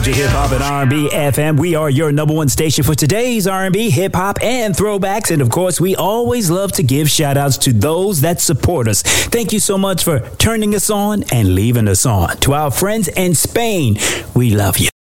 Nostalgia Hip Hop and R&B FM. We are your number one station for today's R&B, hip hop, and throwbacks. And of course, we always love to give shout outs to those that support us. Thank you so much for turning us on and leaving us on. To our friends in Spain, we love you.